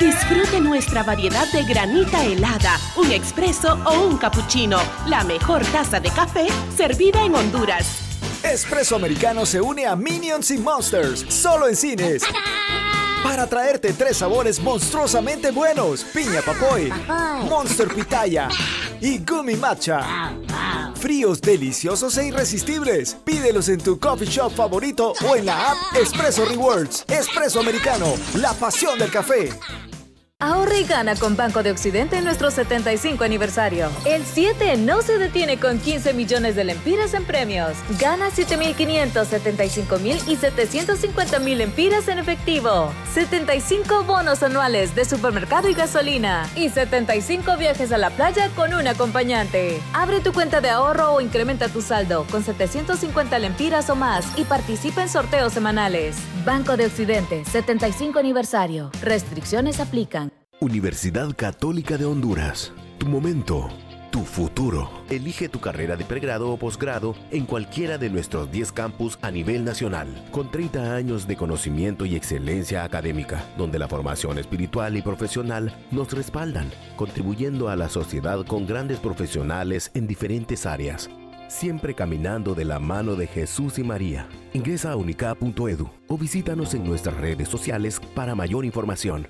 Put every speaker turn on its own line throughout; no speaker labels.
Disfrute nuestra variedad de granita helada, un expreso o un cappuccino. La mejor taza de café servida en Honduras.
Espresso Americano se une a Minions y Monsters, solo en cines. Para traerte 3 sabores monstruosamente buenos: piña papoy, Monster pitaya y gummy matcha. Fríos, deliciosos e irresistibles. Pídelos en tu coffee shop favorito o en la app Espresso Rewards. Espresso Americano, la pasión del café.
Ahorra y gana con Banco de Occidente en nuestro 75 aniversario. El 7 no se detiene con 15 millones de lempiras en premios. Gana 7.500, 75.000 y 750.000 lempiras en efectivo. 75 bonos anuales de supermercado y gasolina. Y 75 viajes a la playa con un acompañante. Abre tu cuenta de ahorro o incrementa tu saldo con 750 lempiras o más y participa en sorteos semanales. Banco de Occidente, 75 aniversario. Restricciones aplican.
Universidad Católica de Honduras. Tu momento, tu futuro. Elige tu carrera de pregrado o posgrado en cualquiera de nuestros 10 campus a nivel nacional, con 30 años de conocimiento y excelencia académica, donde la formación espiritual y profesional nos respaldan, contribuyendo a la sociedad con grandes profesionales en diferentes áreas, siempre caminando de la mano de Jesús y María. Ingresa a unicap.edu o visítanos en nuestras redes sociales para mayor información.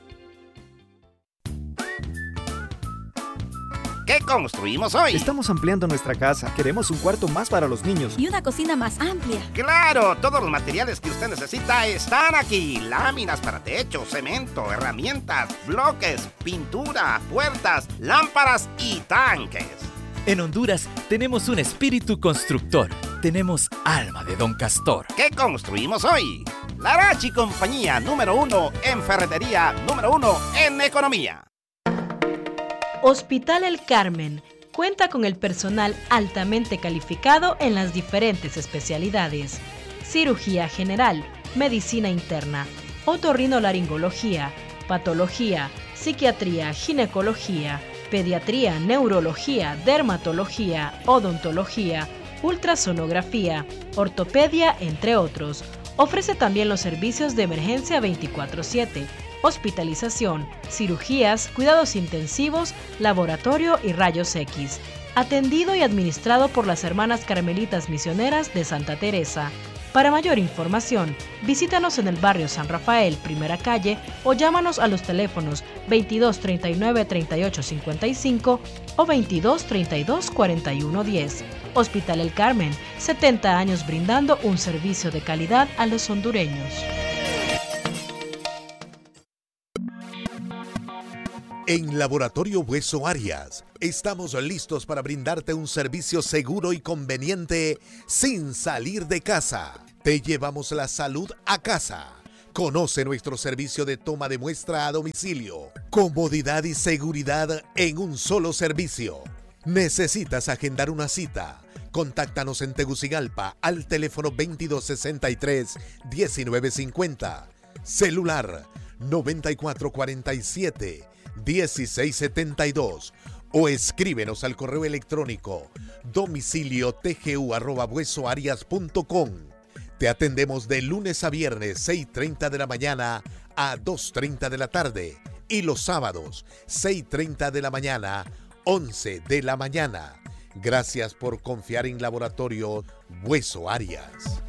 ¿Qué construimos hoy?
Estamos ampliando nuestra casa. Queremos un cuarto más para los niños.
Y una cocina más amplia.
¡Claro! Todos los materiales que usted necesita están aquí. Láminas para techo, cemento, herramientas, bloques, pintura, puertas, lámparas y tanques.
En Honduras tenemos un espíritu constructor. Tenemos alma de Don Castor.
¿Qué construimos hoy? Larachi Compañía, número 1 en ferretería, número 1 en economía.
Hospital El Carmen cuenta con el personal altamente calificado en las diferentes especialidades: cirugía general, medicina interna, otorrinolaringología, patología, psiquiatría, ginecología, pediatría, neurología, dermatología, odontología, ultrasonografía, ortopedia, entre otros. Ofrece también los servicios de emergencia 24/7, hospitalización, cirugías, cuidados intensivos, laboratorio y rayos X. Atendido y administrado por las Hermanas Carmelitas Misioneras de Santa Teresa. Para mayor información, visítanos en el barrio San Rafael, primera calle, o llámanos a los teléfonos 22 39 38 55 o 22 32 41 10. Hospital El Carmen, 70 años brindando un servicio de calidad a los hondureños.
En Laboratorio Hueso Arias, estamos listos para brindarte un servicio seguro y conveniente sin salir de casa. Te llevamos la salud a casa. Conoce nuestro servicio de toma de muestra a domicilio. Comodidad y seguridad en un solo servicio. ¿Necesitas agendar una cita? Contáctanos en Tegucigalpa al teléfono 2263-1950. Celular 9447-1672 o escríbenos al correo electrónico domiciliotgu@huesoarias.com. Te atendemos de lunes a viernes 6:30 de la mañana a 2:30 de la tarde y los sábados 6:30 de la mañana, 11 de la mañana. Gracias por confiar en Laboratorio Hueso Arias.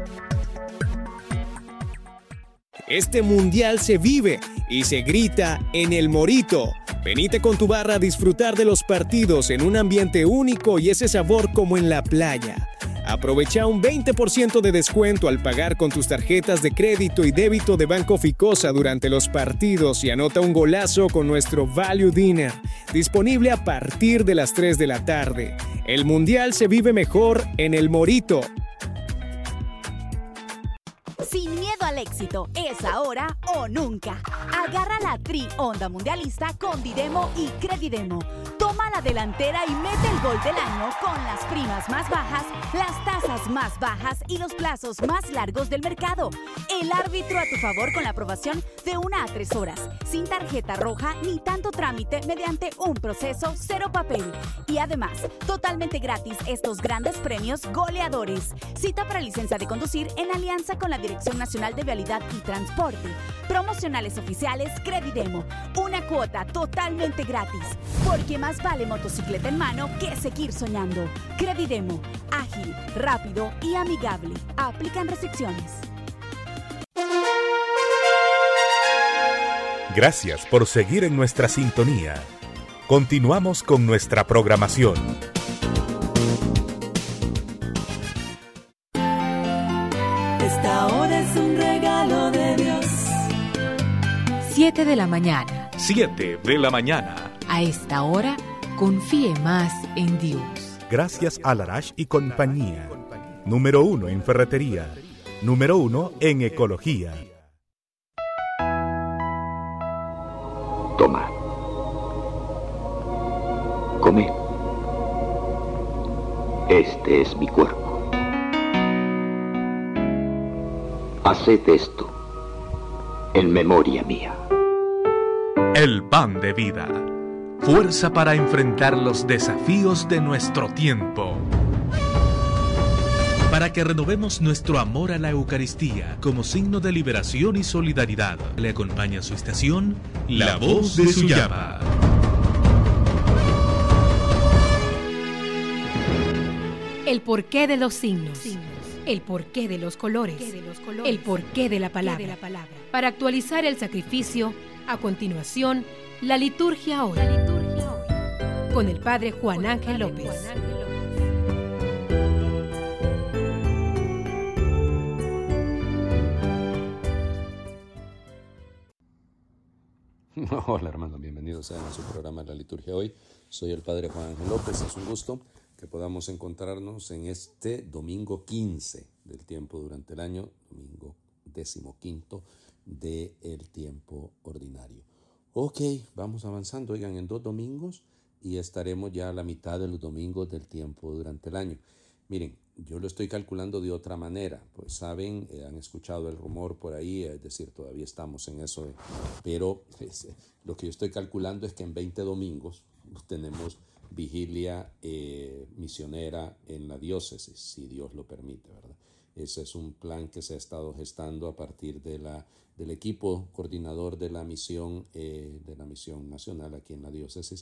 Este mundial se vive y se grita en El Morito. Venite con tu barra a disfrutar de los partidos en un ambiente único y ese sabor como en la playa. Aprovecha un 20% de descuento al pagar con tus tarjetas de crédito y débito de Banco Ficosa durante los partidos y anota un golazo con nuestro Value Dinner, disponible a partir de las 3 de la tarde. El mundial se vive mejor en El Morito.
Sin miedo al éxito, es ahora o nunca. Agarra la Tri-Onda Mundialista con Didemo y Credidemo. Toma la delantera y mete el gol del año con las primas más bajas, las tasas más bajas y los plazos más largos del mercado. El árbitro a tu favor con la aprobación de 1 a 3 horas, sin tarjeta roja ni tanto trámite mediante un proceso cero papel. Y además, totalmente gratis estos grandes premios goleadores. Cita para licencia de conducir en alianza con la Dirección Nacional de Vialidad y Transporte. Promocionales oficiales Credidemo. Una cuota totalmente gratis. Porque más vale motocicleta en mano que seguir soñando. Credidemo. Ágil, rápido y amigable. Aplican restricciones.
Gracias por seguir en nuestra sintonía. Continuamos con nuestra programación.
Esta hora es un regalo de Dios.
7 de la mañana.
7 de la mañana.
A esta hora, confíe más en Dios.
Gracias a Larash y compañía. Número 1 en ferretería. Número 1 en ecología.
Toma. Come. Este es mi cuerpo. Haced esto en memoria mía.
El pan de vida. Fuerza para enfrentar los desafíos de nuestro tiempo. Para que renovemos nuestro amor a la Eucaristía como signo de liberación y solidaridad, le acompaña su estación, La Voz de Suyapa.
El porqué de los signos, el porqué de los colores, el porqué de la palabra. Para actualizar el sacrificio, a continuación, la liturgia hoy. Con el Padre Juan Ángel López.
Hola hermanos, bienvenidos a su programa La Liturgia Hoy. Soy el Padre Juan Ángel López. Es un gusto que podamos encontrarnos en este domingo 15 del tiempo durante el año, domingo 15º del tiempo ordinario. Ok, vamos avanzando, oigan, en 2 domingos y estaremos ya a la mitad de los domingos del tiempo durante el año. Miren, yo lo estoy calculando de otra manera, pues saben, han escuchado el rumor por ahí, es decir, todavía estamos en eso, pero lo que yo estoy calculando es que en 20 domingos tenemos vigilia misionera en la diócesis, si Dios lo permite, ¿verdad? Ese es un plan que se ha estado gestando a partir del equipo coordinador de la misión nacional aquí en la diócesis.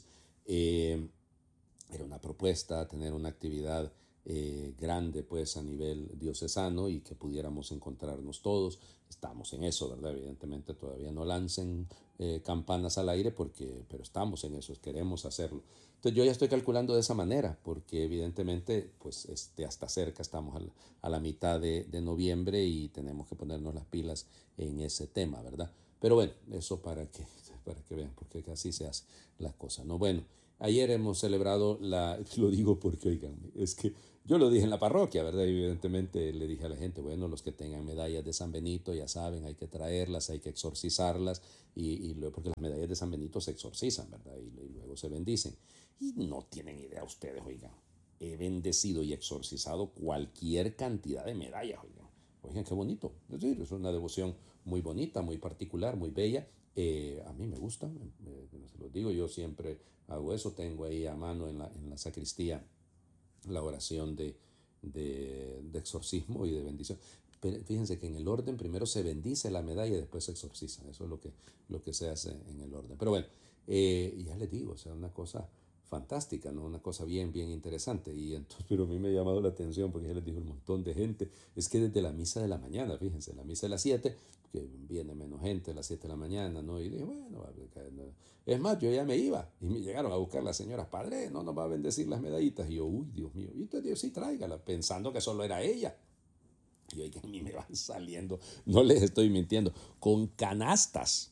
Era una propuesta tener una actividad grande pues a nivel diocesano y que pudiéramos encontrarnos todos. Estamos en eso, ¿verdad? Evidentemente todavía no lancen campanas al aire pero estamos en eso, queremos hacerlo. Entonces yo ya estoy calculando de esa manera porque evidentemente pues hasta cerca, estamos a la mitad de noviembre y tenemos que ponernos las pilas en ese tema, ¿verdad? Pero bueno, eso para que vean, porque así se hace la cosa, ¿no? Bueno, ayer hemos celebrado lo digo porque, oigan, es que yo lo dije en la parroquia, ¿verdad? Evidentemente le dije a la gente, bueno, los que tengan medallas de San Benito, ya saben, hay que traerlas, hay que exorcizarlas, porque las medallas de San Benito se exorcizan, ¿verdad? Y luego se bendicen. Y no tienen idea ustedes, oigan, he bendecido y exorcizado cualquier cantidad de medallas, oigan. Oigan, qué bonito. Es decir, es una devoción muy bonita, muy particular, muy bella. A mí me gusta, se los digo, yo siempre hago eso, tengo ahí a mano en la sacristía la oración de exorcismo y de bendición. Pero fíjense que en el orden primero se bendice la medalla y después se exorciza, eso es lo que se hace en el orden. Pero bueno, ya les digo, o sea, una cosa fantástica, ¿no? Una cosa bien, bien interesante. Y entonces, pero a mí me ha llamado la atención porque ya les digo un montón de gente. Es que desde la misa de la mañana, fíjense, la misa de las 7, que viene menos gente a las 7 de la mañana, ¿no? Y dije, bueno, es más, yo ya me iba y me llegaron a buscar las señoras, padre, no nos va a bendecir las medallitas. Y yo, uy, Dios mío, y entonces Dios sí, tráigala, pensando que solo era ella. Y oigan, a mí me van saliendo, no les estoy mintiendo, con canastas.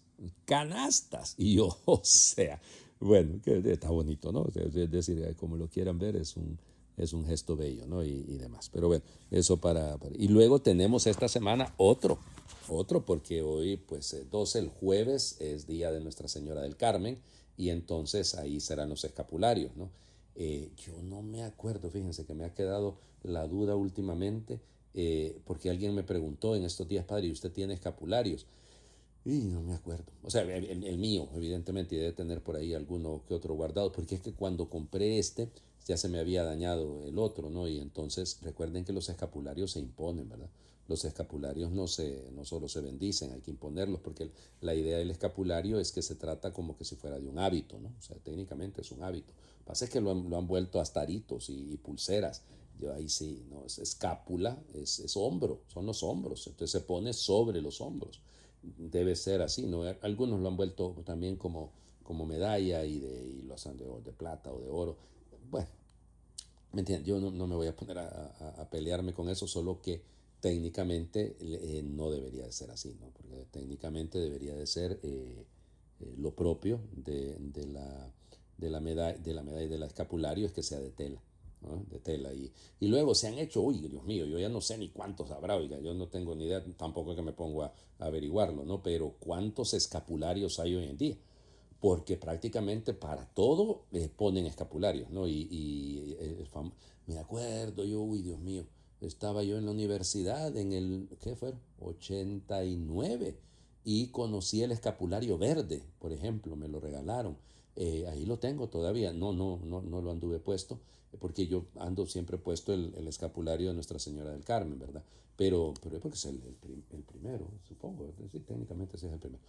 Y yo, o sea, bueno, que está bonito, ¿no? Es decir, como lo quieran ver, es un gesto bello, ¿no? Y demás. Pero bueno, eso y luego tenemos esta semana otro, porque hoy, pues, 12, el jueves, es día de Nuestra Señora del Carmen, y entonces ahí serán los escapularios, ¿no? Yo no me acuerdo, fíjense que me ha quedado la duda últimamente, porque alguien me preguntó en estos días, padre, ¿y usted tiene escapularios? Y no me acuerdo. O sea, el mío, evidentemente, y debe tener por ahí alguno que otro guardado, porque es que cuando compré ya se me había dañado el otro, ¿no? Y entonces recuerden que los escapularios se imponen, ¿verdad? Los escapularios no solo se bendicen, hay que imponerlos, porque la idea del escapulario es que se trata como que si fuera de un hábito, ¿no? O sea, técnicamente es un hábito. Lo que pasa es que lo han vuelto hasta aritos y pulseras. Yo ahí sí, no, es escápula, es hombro, son los hombros, entonces se pone sobre los hombros. Debe ser así, ¿no? Algunos lo han vuelto también como medalla y lo hacen de plata o de oro. Bueno, ¿me entiendes? Yo no me voy a poner a pelearme con eso, solo que técnicamente no debería de ser así, ¿no? Porque técnicamente debería de ser lo propio de la medalla y del escapulario es que sea de tela, ¿no? De tela. Y luego se han hecho, uy, Dios mío, yo ya no sé ni cuántos habrá, oiga, yo no tengo ni idea, tampoco que me pongo a averiguarlo, ¿no? Pero cuántos escapularios hay hoy en día, porque prácticamente para todo ponen escapularios, ¿no? Me acuerdo yo, uy, Dios mío, estaba yo en la universidad en el, ¿qué fue? 89, y conocí el escapulario verde, por ejemplo, me lo regalaron. Ahí lo tengo todavía, no lo anduve puesto, porque yo ando siempre puesto el escapulario de Nuestra Señora del Carmen, ¿verdad? Pero es porque es el primero, supongo, sí, técnicamente ese es el primero.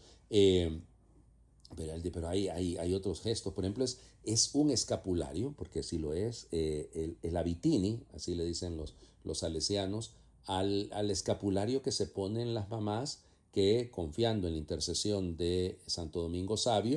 Pero hay otros gestos, por ejemplo, es un escapulario, porque si lo es, el abitini, así le dicen los salesianos, al escapulario que se ponen las mamás que, confiando en la intercesión de Santo Domingo Sabio,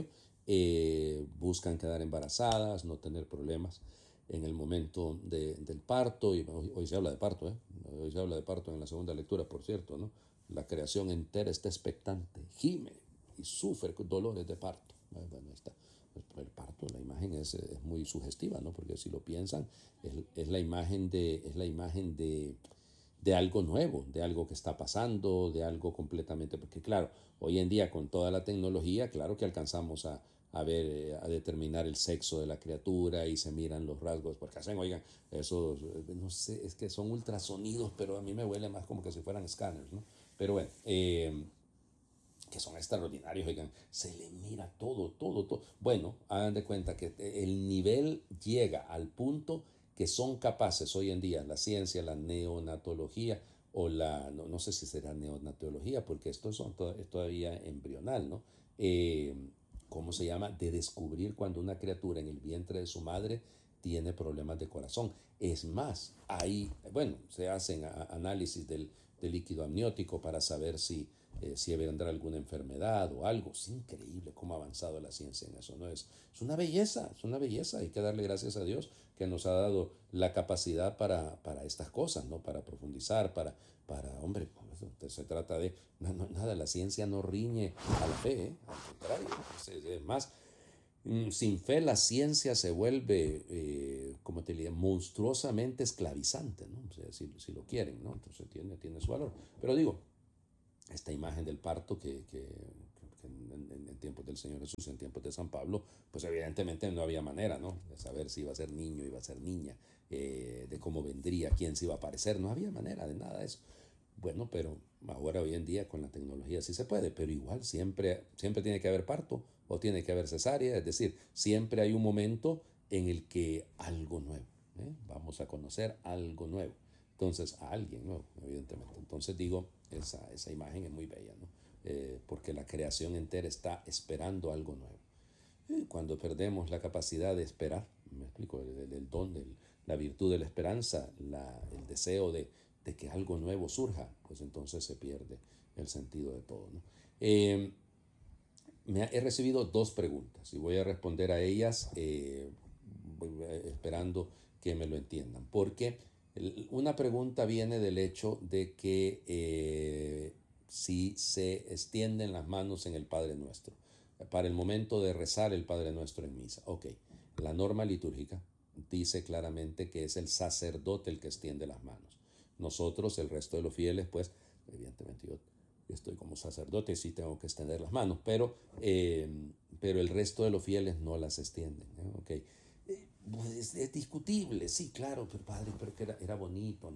buscan quedar embarazadas, no tener problemas en el momento del parto. Y hoy se habla de parto, hoy se habla de parto en la segunda lectura, por cierto, ¿no? La creación entera está expectante, gime y sufre dolores de parto. Bueno, ahí está. El parto, la imagen es muy sugestiva, ¿no? Porque si lo piensan, es la imagen de algo nuevo, de algo que está pasando, de algo completamente, porque claro, hoy en día con toda la tecnología, claro que alcanzamos a ver, a determinar el sexo de la criatura y se miran los rasgos, porque hacen, oigan, esos, no sé, es que son ultrasonidos, pero a mí me huele más como que si fueran escáneres, ¿no? Pero bueno, que son extraordinarios, oigan, se le mira todo. Bueno, hagan de cuenta que el nivel llega al punto que son capaces hoy en día, la ciencia, la neonatología, o no sé si será neonatología, porque esto es todavía embrional, ¿no? ¿Cómo se llama? De descubrir cuando una criatura en el vientre de su madre tiene problemas de corazón. Es más, ahí, bueno, se hacen análisis del líquido amniótico para saber si vendrá alguna enfermedad o algo. Es increíble cómo ha avanzado la ciencia en eso, ¿no? Es una belleza, hay que darle gracias a Dios que nos ha dado la capacidad para estas cosas, ¿no? Para profundizar, hombre, se trata de, nada, la ciencia no riñe a la fe, al contrario, es más, sin fe la ciencia se vuelve, como te diría, monstruosamente esclavizante, ¿no? O sea, si lo quieren, ¿no? Entonces tiene su valor. Pero digo, esta imagen del parto que en tiempos del Señor Jesús, en tiempos de San Pablo, pues evidentemente no había manera, ¿no? De saber si iba a ser niño, iba a ser niña, de cómo vendría, quién se iba a aparecer, no había manera de nada de eso. Bueno, pero ahora hoy en día con la tecnología sí se puede, pero igual siempre tiene que haber parto o tiene que haber cesárea, es decir, siempre hay un momento en el que algo nuevo, vamos a conocer algo nuevo. Entonces, a alguien nuevo, evidentemente. Entonces digo, esa imagen es muy bella, ¿no? Porque la creación entera está esperando algo nuevo. Cuando perdemos la capacidad de esperar, me explico, el don, la virtud de la esperanza, el deseo de que algo nuevo surja, pues entonces se pierde el sentido de todo, ¿no? He recibido 2 preguntas y voy a responder a ellas esperando que me lo entiendan, porque una pregunta viene del hecho de que si se extienden las manos en el Padre Nuestro para el momento de rezar el Padre Nuestro en misa. Ok, la norma litúrgica dice claramente que es el sacerdote el que extiende las manos. Nosotros, el resto de los fieles, pues evidentemente yo estoy como sacerdote y sí tengo que extender las manos, pero el resto de los fieles no las extienden, Ok. Pues es discutible, sí, claro, pero padre, pero que era bonito, ¿no?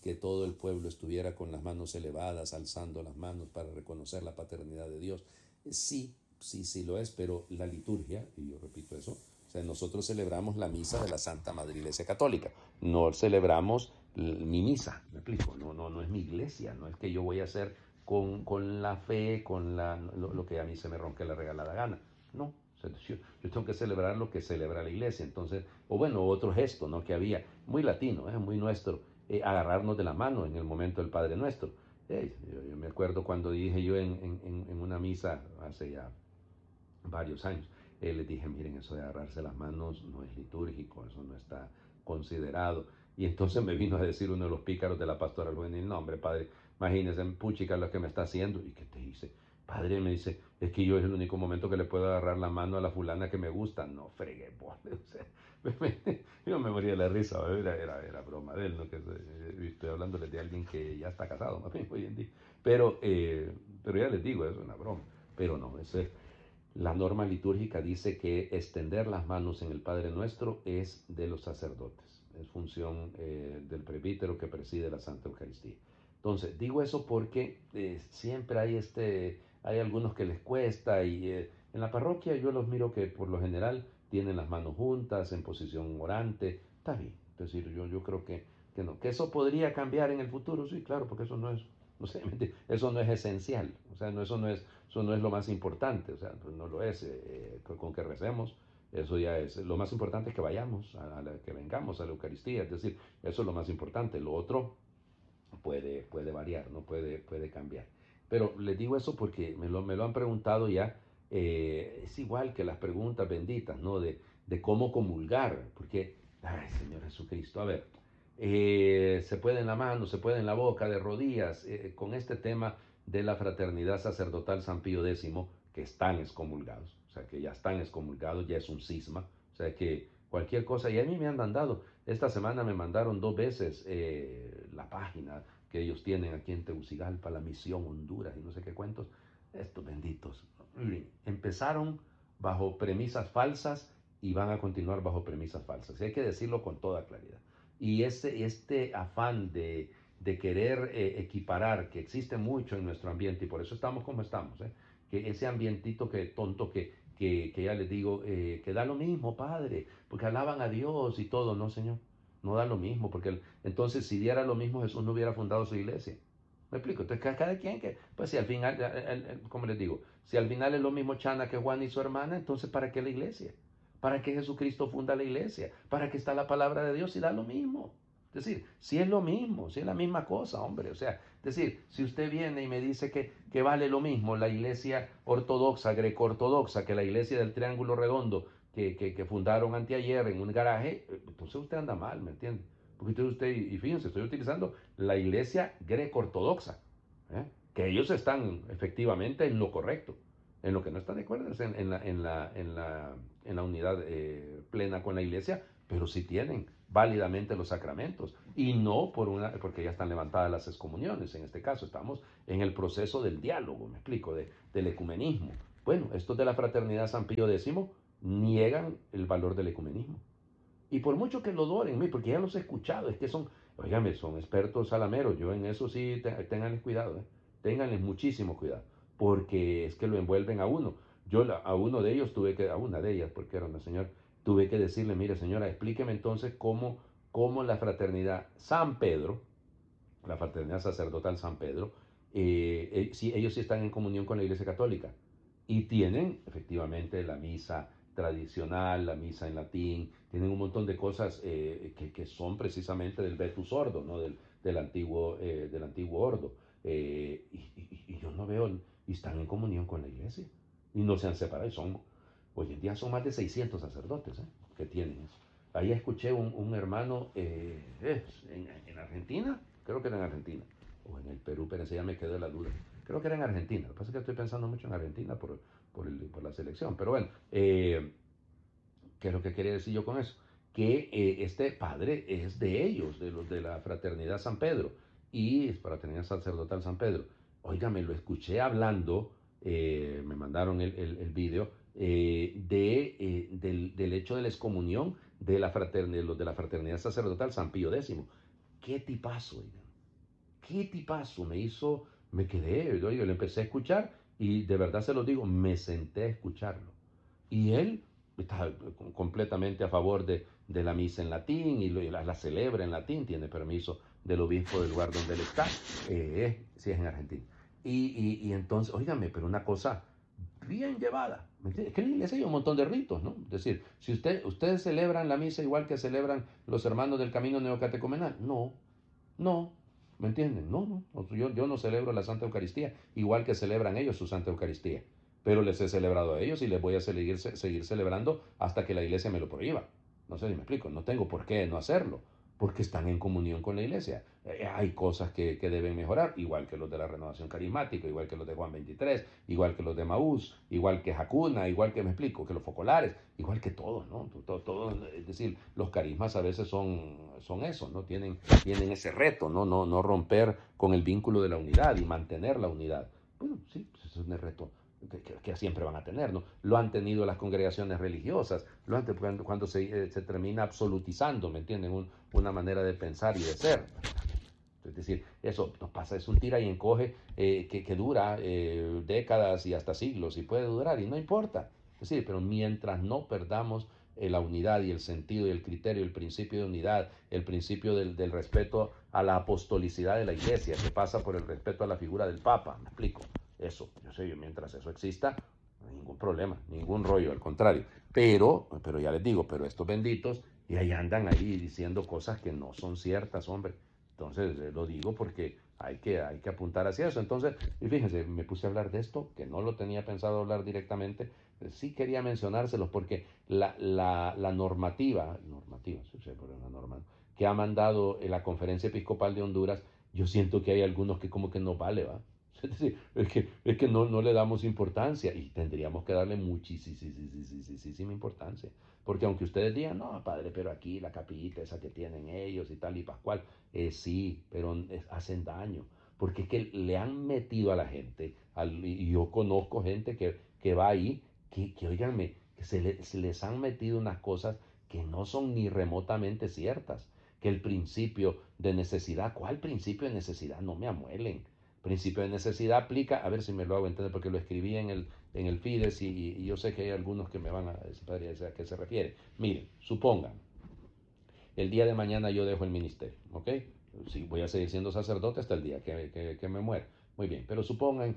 que todo el pueblo estuviera con las manos elevadas, alzando las manos para reconocer la paternidad de Dios. Sí lo es, pero la liturgia, y yo repito eso, o sea, nosotros celebramos la misa de la Santa Madre Iglesia Católica, no celebramos mi misa, me explico, no es mi iglesia, no es que yo voy a hacer con la fe, con lo que a mí se me ronque la regalada gana, no. O sea, yo tengo que celebrar lo que celebra la iglesia. Entonces, o bueno, otro gesto, ¿no?, que había, muy latino, muy nuestro, agarrarnos de la mano en el momento del Padre Nuestro. Yo me acuerdo cuando dije yo en una misa hace ya varios años, les dije, miren, eso de agarrarse las manos no es litúrgico, eso no está considerado. Y entonces me vino a decir uno de los pícaros de la pastoral juvenil, no, hombre, padre, imagínese, puchica, lo que me está haciendo. ¿Y qué te hice? Padre, me dice, es que yo es el único momento que le puedo agarrar la mano a la fulana que me gusta. No, fregué, pues. O sea, yo me moría de la risa, era broma de él, ¿no? Que estoy hablándoles de alguien que ya está casado, más bien, hoy en día. Pero ya les digo, es una broma. Pero no, la norma litúrgica dice que extender las manos en el Padre Nuestro es de los sacerdotes. Es función del presbítero que preside la Santa Eucaristía. Entonces, digo eso porque siempre hay algunos que les cuesta y en la parroquia yo los miro que por lo general tienen las manos juntas en posición orante. Está bien. Es decir, yo creo que no. Que eso podría cambiar en el futuro, sí, claro, porque eso no es esencial. O sea, eso no es lo más importante. O sea, pues no lo es. Con que recemos, eso ya es. Lo más importante es que vayamos, que vengamos a la Eucaristía. Es decir, eso es lo más importante. Lo otro puede variar, no puede cambiar. Pero les digo eso porque me lo han preguntado ya. Es igual que las preguntas benditas, ¿no? De cómo comulgar. Porque, ay, Señor Jesucristo, a ver, se puede en la mano, se puede en la boca, de rodillas, con este tema de la fraternidad sacerdotal San Pío X, que están excomulgados. O sea, que ya están excomulgados, ya es un cisma. O sea, que cualquier cosa, y a mí me han mandado, esta semana me mandaron 2 veces la página que ellos tienen aquí en Tegucigalpa, la Misión Honduras y no sé qué cuentos. Estos benditos empezaron bajo premisas falsas y van a continuar bajo premisas falsas. Y hay que decirlo con toda claridad. Y este afán de querer equiparar, que existe mucho en nuestro ambiente, y por eso estamos como estamos, que ese ambientito tonto que ya les digo, que da lo mismo, padre, porque alaban a Dios y todo. No, señor, no da lo mismo, porque entonces si diera lo mismo Jesús no hubiera fundado su iglesia. ¿Me explico? Entonces cada quien pues si al final, como les digo, si al final es lo mismo Chana que Juan y su hermana, entonces ¿para qué la iglesia? ¿Para qué Jesucristo funda la iglesia? ¿Para qué está la palabra de Dios y da lo mismo? Es decir, si es lo mismo, si es la misma cosa, hombre. O sea, es decir, si usted viene y me dice que vale lo mismo la iglesia ortodoxa, greco-ortodoxa, que la iglesia del Triángulo Redondo que fundaron anteayer en un garaje, entonces usted anda mal, ¿me entiende? Porque usted, y fíjense, estoy utilizando la iglesia greco-ortodoxa, que ellos están efectivamente en lo correcto. En lo que no están de acuerdo es en la unidad plena con la iglesia, pero sí tienen válidamente los sacramentos, y no porque ya están levantadas las excomuniones. En este caso estamos en el proceso del diálogo, me explico, del ecumenismo. Bueno, estos de la fraternidad San Pío X niegan el valor del ecumenismo. Y por mucho que lo doren, porque ya los he escuchado, es que son expertos salameros. Yo en eso sí, ténganles cuidado, ténganles muchísimo cuidado, porque es que lo envuelven a uno. Yo a uno de ellos a una de ellas, porque era una señora, tuve que decirle, mire señora, explíqueme entonces cómo la fraternidad San Pedro, la fraternidad sacerdotal San Pedro, si ellos sí están en comunión con la Iglesia Católica y tienen efectivamente la misa tradicional, la misa en latín, tienen un montón de cosas que son precisamente del Vetus Ordo, ¿no? del antiguo ordo. Y yo no veo, y están en comunión con la iglesia, y no se han separado, hoy en día son más de 600 sacerdotes que tienen eso. Ahí escuché un hermano en Argentina, creo que era en Argentina, o en el Perú, pero ya me quedó la duda. Creo que era en Argentina. Lo que pasa es que estoy pensando mucho en Argentina por la selección. Pero bueno, ¿qué es lo que quería decir yo con eso? Que este padre es de ellos, de los de la Fraternidad San Pedro, y Fraternidad Sacerdotal San Pedro. Óigame, lo escuché hablando, me mandaron el video, del hecho de la excomunión de los de la Fraternidad Sacerdotal San Pío X. ¡Qué tipazo, oigan! qué tipazo, me quedé, yo lo empecé a escuchar y de verdad se lo digo, me senté a escucharlo. Y él está completamente a favor de la misa en latín y la celebra en latín, tiene permiso del obispo del lugar donde él está, si es en Argentina. Y entonces, óigame, pero una cosa bien llevada. Es que en la iglesia hay un montón de ritos, ¿no? Es decir, si ustedes celebran la misa igual que celebran los hermanos del camino neocatecumenal, no, ¿me entienden? No, yo no celebro la Santa Eucaristía igual que celebran ellos su Santa Eucaristía, pero les he celebrado a ellos y les voy a seguir celebrando hasta que la iglesia me lo prohíba. No sé si me explico, no tengo por qué no hacerlo, porque están en comunión con la iglesia. Hay cosas que deben mejorar, igual que los de la Renovación Carismática, igual que los de Juan 23, igual que los de Maús, igual que Jacuna, igual que, me explico, que los focolares, igual que todos, ¿no? Todo, es decir, los carismas a veces son eso, ¿no? Tienen ese reto, no romper con el vínculo de la unidad y mantener la unidad. Bueno, sí, pues eso es un reto que siempre van a tener, ¿no? Lo han tenido las congregaciones religiosas, cuando se termina absolutizando, ¿me entienden? Una manera de pensar y de ser. Es decir, eso nos pasa, es un tira y encoge que dura décadas y hasta siglos y puede durar y no importa. Es decir, pero mientras no perdamos la unidad y el sentido y el criterio, el principio de unidad, el principio del respeto a la apostolicidad de la iglesia, que pasa por el respeto a la figura del Papa, ¿me explico? Eso, mientras eso exista, no hay ningún problema, ningún rollo, al contrario. Pero ya les digo, pero estos benditos, y ahí andan ahí diciendo cosas que no son ciertas, hombre. Entonces, lo digo porque hay que apuntar hacia eso. Entonces, y fíjense, me puse a hablar de esto, que no lo tenía pensado hablar directamente, sí quería mencionárselos porque la normativa, sí, pero una norma, que ha mandado la Conferencia Episcopal de Honduras, yo siento que hay algunos que como que no vale, ¿va? Es decir, es que no le damos importancia y tendríamos que darle muchísima importancia. Porque aunque ustedes digan, no, padre, pero aquí la capillita esa que tienen ellos y tal y pascual, sí, pero hacen daño. Porque es que le han metido a la gente, y yo conozco gente que va ahí, que óiganme, que se les han metido unas cosas que no son ni remotamente ciertas. Que el principio de necesidad, ¿cuál principio de necesidad? No me amuelen. Principio de necesidad aplica, a ver si me lo hago entender, porque lo escribí en el Fides y yo sé que hay algunos que me van a decir a qué se refiere. Miren, supongan, el día de mañana yo dejo el ministerio, ¿ok? Sí, voy a seguir siendo sacerdote hasta el día que me muera. Muy bien, pero supongan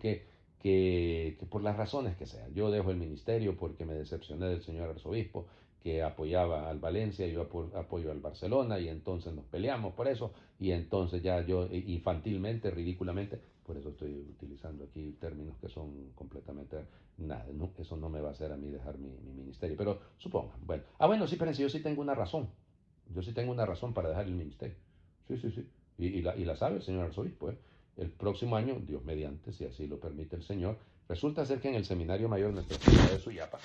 que por las razones que sean, yo dejo el ministerio porque me decepcioné del señor arzobispo, que apoyaba al Valencia, yo apoyo al Barcelona, y entonces nos peleamos por eso, y entonces ya yo infantilmente, ridículamente, por eso estoy utilizando aquí términos que son completamente nada, no, eso no me va a hacer a mí dejar mi ministerio, pero supongan, bueno, sí, espérense, yo sí tengo una razón para dejar el ministerio, sí, y la sabe el señor arzobispo, El próximo año, Dios mediante, si así lo permite el Señor, resulta ser que en el Seminario Mayor de Nuestra Señora de Suyapa,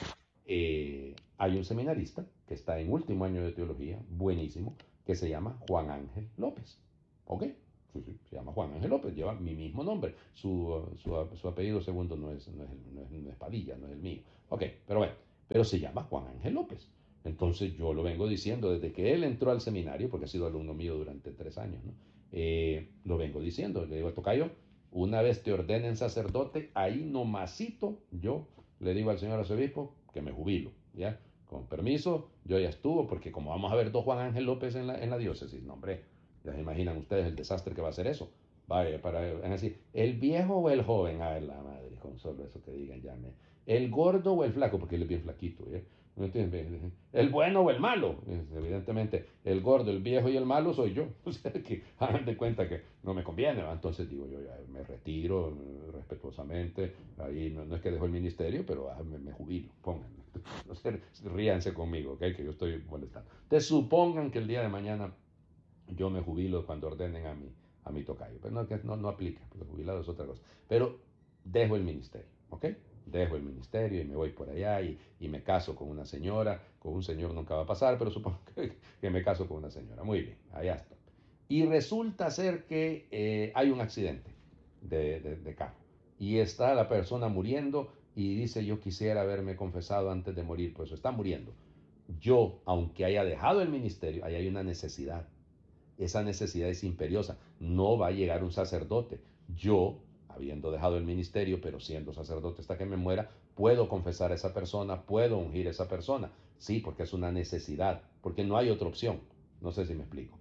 hay un seminarista que está en último año de teología, buenísimo, que se llama Juan Ángel López. ¿Ok? Sí, se llama Juan Ángel López, lleva mi mismo nombre. Su apellido segundo no es Padilla, no es el mío. Ok, pero bueno, pero se llama Juan Ángel López. Entonces yo lo vengo diciendo desde que él entró al seminario, porque ha sido alumno mío durante 3 años, ¿no? Lo vengo diciendo, le digo a tocayo, una vez te ordenen sacerdote, ahí nomasito yo le digo al señor arzobispo que me jubilo, ¿ya? Con permiso, yo ya estuvo, porque como vamos a ver 2 Juan Ángel López en la diócesis, no hombre, ya se imaginan ustedes el desastre que va a ser eso. Vaya, van a decir, ¿el viejo o el joven? A ver, la madre, con solo eso que digan, ¿el gordo o el flaco? Porque él es bien flaquito, ¿ya? ¿No entiendes? ¿El bueno o el malo? Evidentemente, el gordo, el viejo y el malo soy yo. O sea, que hagan de cuenta que no me conviene, ¿no? Entonces digo yo, ya me retiro respetuosamente. Ahí no es que dejo el ministerio, pero me jubilo, pónganme. No sé, ríanse conmigo, ¿ok? Que yo estoy molestando. Entonces supongan que el día de mañana yo me jubilo cuando ordenen a mi tocayo. Pero no aplica, porque jubilado es otra cosa. Pero dejo el ministerio, ¿ok? Dejo el ministerio y me voy por allá y me caso con una señora, con un señor nunca va a pasar, pero supongo que me caso con una señora. Muy bien, allá está. Y resulta ser que hay un accidente de carro y está la persona muriendo y dice, yo quisiera haberme confesado antes de morir, pues está muriendo. Yo, aunque haya dejado el ministerio, ahí hay una necesidad. Esa necesidad es imperiosa. No va a llegar un sacerdote. Yo, habiendo dejado el ministerio, pero siendo sacerdote hasta que me muera, puedo confesar a esa persona, puedo ungir a esa persona. Sí, porque es una necesidad, porque no hay otra opción. No sé si me explico.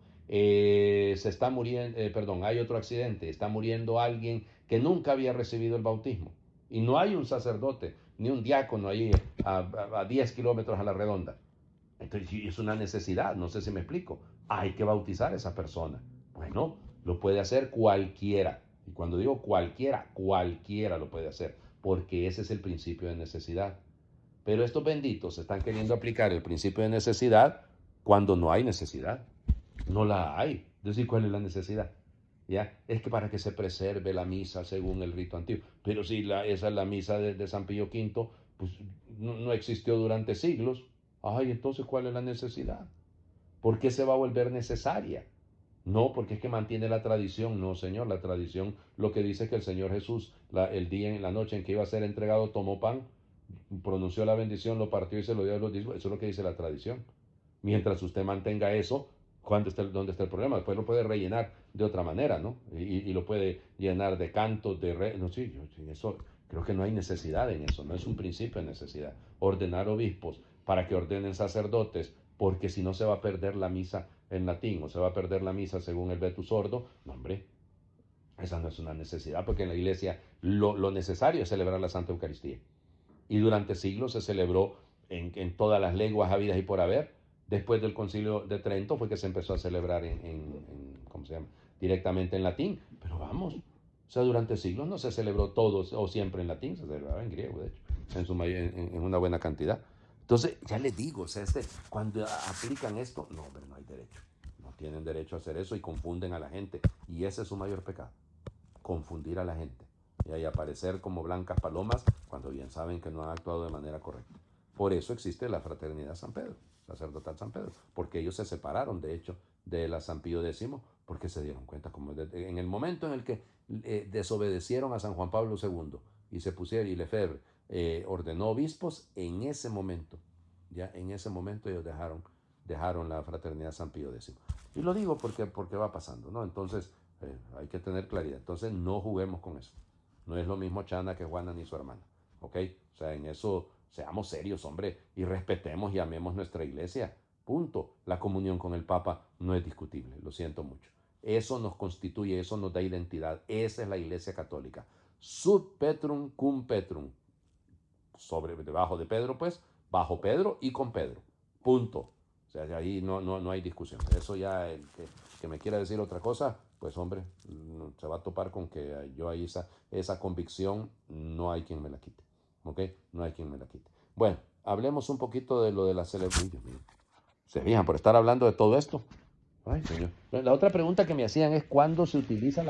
Se está muriendo, hay otro accidente, está muriendo alguien que nunca había recibido el bautismo. Y no hay un sacerdote, ni un diácono ahí a 10 kilómetros a la redonda. Entonces es una necesidad, no sé si me explico. Hay que bautizar a esa persona. Bueno, lo puede hacer cualquiera. Y cuando digo cualquiera, cualquiera lo puede hacer, porque ese es el principio de necesidad. Pero estos benditos están queriendo aplicar el principio de necesidad cuando no hay necesidad. No la hay. Es decir, ¿cuál es la necesidad? ¿Ya? Es que para que se preserve la misa según el rito antiguo. Pero si esa es la misa de San Pío V, pues no existió durante siglos. Ay, entonces, ¿cuál es la necesidad? ¿Por qué se va a volver necesaria? No, porque es que mantiene la tradición. No, Señor, la tradición lo que dice es que el Señor Jesús, el día en la noche en que iba a ser entregado, tomó pan, pronunció la bendición, lo partió y se lo dio a los discípulos. Eso es lo que dice la tradición. Mientras usted mantenga eso, ¿dónde está el problema? Después lo puede rellenar de otra manera, ¿no? Y lo puede llenar de cantos, no, sí, eso, creo que no hay necesidad en eso, no es un principio de necesidad. Ordenar obispos para que ordenen sacerdotes, porque si no se va a perder la misa en latín, o se va a perder la misa según el Vetus Ordo. No, hombre, esa no es una necesidad, porque en la iglesia lo necesario es celebrar la Santa Eucaristía. Y durante siglos se celebró en todas las lenguas habidas y por haber. Después del Concilio de Trento fue que se empezó a celebrar ¿cómo se llama? Directamente en latín. Pero vamos, o sea, durante siglos no se celebró todo o siempre en latín, se celebraba en griego, de hecho, en una buena cantidad. Entonces, ya les digo, o sea, cuando aplican esto, no, hombre, no hay derecho. No tienen derecho a hacer eso y confunden a la gente. Y ese es su mayor pecado, confundir a la gente. Y ahí aparecer como blancas palomas cuando bien saben que no han actuado de manera correcta. Por eso existe la Fraternidad San Pedro, sacerdotal San Pedro, porque ellos se separaron, de hecho, de la San Pío X, porque se dieron cuenta, como en el momento en el que desobedecieron a San Juan Pablo II y se pusieron, y Lefebvre ordenó obispos, en ese momento ellos dejaron la Fraternidad San Pío X. Y lo digo porque va pasando, ¿no? Entonces hay que tener claridad. Entonces no juguemos con eso. No es lo mismo Chana que Juana ni su hermana, ¿ok? O sea, en eso seamos serios, hombre, y respetemos y amemos nuestra iglesia. Punto. La comunión con el Papa no es discutible, lo siento mucho. Eso nos constituye, eso nos da identidad. Esa es la iglesia católica. Sub Petrum cum Petrum. Debajo de Pedro, pues, bajo Pedro y con Pedro. Punto. O sea, ahí no hay discusión. Eso ya, el que me quiera decir otra cosa, pues hombre, se va a topar con que yo ahí esa convicción no hay quien me la quite. ¿Ok? No hay quien me la quite. Bueno, hablemos un poquito de lo de la celebración. Dios mío. ¿Se fijan por estar hablando de todo esto? Ay, señor. La otra pregunta que me hacían es ¿cuándo se utiliza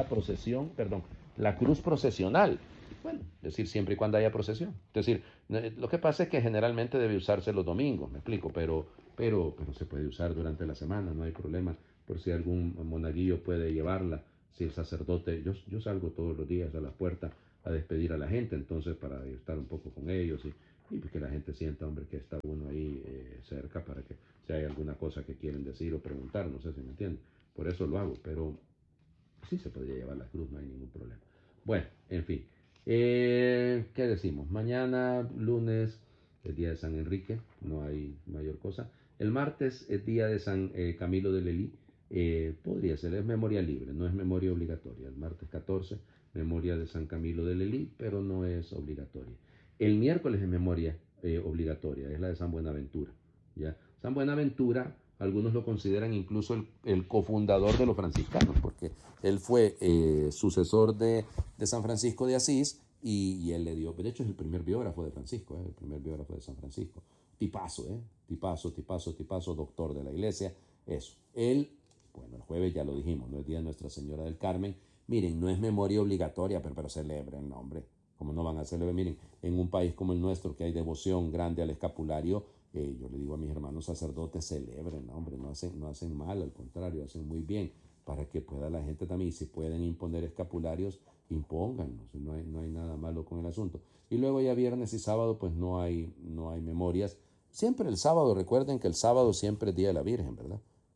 la cruz procesional? Bueno, es decir, siempre y cuando haya procesión. Es decir, lo que pasa es que generalmente debe usarse los domingos, me explico, pero se puede usar durante la semana, no hay problema. Por si algún monaguillo puede llevarla, si el sacerdote, yo salgo todos los días a la puerta a despedir a la gente, entonces para estar un poco con ellos y que la gente sienta, hombre, que está uno ahí cerca para que si hay alguna cosa que quieren decir o preguntar, no sé si me entienden. Por eso lo hago, pero sí se podría llevar la cruz, no hay ningún problema. Bueno, en fin. ¿Qué decimos? Mañana, lunes, es día de San Enrique, no hay mayor cosa. El martes es día de San Camilo de Lelí. Podría ser, es memoria libre, no es memoria obligatoria. El martes 14, memoria de San Camilo de Lelí, pero no es obligatoria. El miércoles es memoria obligatoria, es la de San Buenaventura, ¿ya? San Buenaventura, algunos lo consideran incluso el cofundador de los franciscanos, porque él fue sucesor de San Francisco de Asís y él le dio, de hecho es el primer biógrafo de Francisco, el primer biógrafo de San Francisco. Tipazo, tipazo, doctor de la iglesia, eso. Él, bueno, el jueves ya lo dijimos, no es día de Nuestra Señora del Carmen. Miren, no es memoria obligatoria, pero celebren, no, hombre. Como no van a celebrar, miren, en un país como el nuestro, que hay devoción grande al escapulario, yo le digo a mis hermanos sacerdotes, celebren, no, hombre, no hacen mal, al contrario, hacen muy bien, para que pueda la gente también, y si pueden imponer escapularios, impónganlos, no hay nada malo con el asunto. Y luego ya viernes y sábado, pues no hay memorias. Siempre el sábado, recuerden que el sábado siempre es Día de la Virgen, ¿verdad?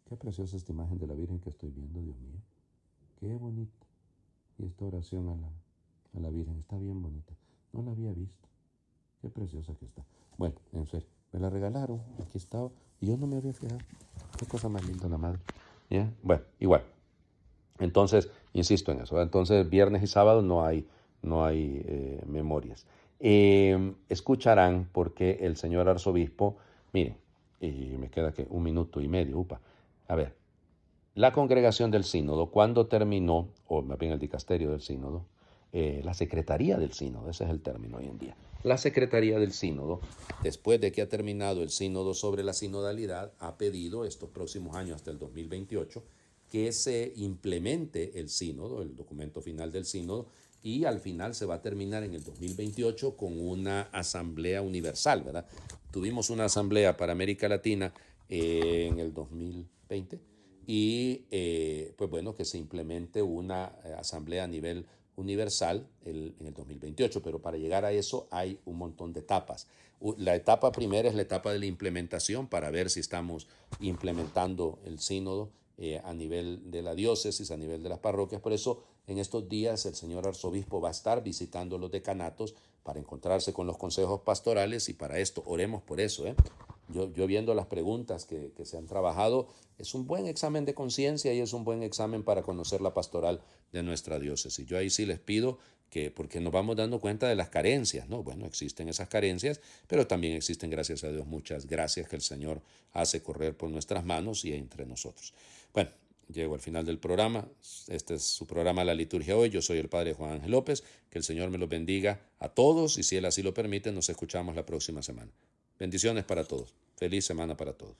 Qué preciosa esta imagen de la Virgen que estoy viendo, Dios mío. Qué bonita. Y esta oración a la Virgen está bien bonita. No la había visto. Qué preciosa que está. Bueno, en serio, me la regalaron. Aquí estaba. Y yo no me había fijado. Qué cosa más linda la madre. ¿Ya? Bueno, igual. Entonces, insisto en eso, ¿verdad? Entonces, viernes y sábado no hay memorias. Escucharán porque el señor arzobispo, miren, y me queda que 1 minuto y medio, a ver, la congregación del sínodo, cuando terminó, o más bien el dicasterio del sínodo, la secretaría del sínodo, ese es el término hoy en día, la secretaría del sínodo, después de que ha terminado el sínodo sobre la sinodalidad, ha pedido estos próximos años hasta el 2028 que se implemente el sínodo, el documento final del sínodo, y al final se va a terminar en el 2028 con una asamblea universal, ¿verdad? Tuvimos una asamblea para América Latina en el 2020 y pues bueno, que se implemente una asamblea a nivel universal en el 2028, pero para llegar a eso hay un montón de etapas. La etapa primera es la etapa de la implementación para ver si estamos implementando el sínodo a nivel de la diócesis, a nivel de las parroquias. Por eso en estos días el señor arzobispo va a estar visitando los decanatos para encontrarse con los consejos pastorales y para esto oremos por eso. Yo viendo las preguntas que se han trabajado, es un buen examen de conciencia y es un buen examen para conocer la pastoral de nuestra diócesis. Yo ahí sí les pido que, porque nos vamos dando cuenta de las carencias, ¿no? Bueno, existen esas carencias, pero también existen, gracias a Dios, muchas gracias que el Señor hace correr por nuestras manos y entre nosotros. Bueno, llego al final del programa. Este es su programa La Liturgia Hoy. Yo soy el Padre Juan Ángel López. Que el Señor me los bendiga a todos y si Él así lo permite, nos escuchamos la próxima semana. Bendiciones para todos. Feliz semana para todos.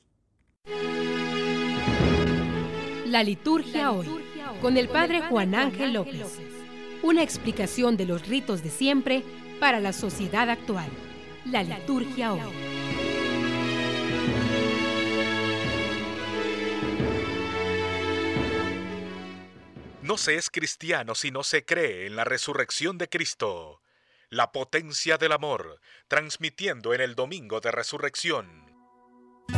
La Liturgia Hoy, con el Padre Juan Ángel López. Una explicación de los ritos de siempre para la sociedad actual. La Liturgia Hoy.
No se es cristiano si no se cree en la resurrección de Cristo. La potencia del amor, transmitiendo en el Domingo de Resurrección.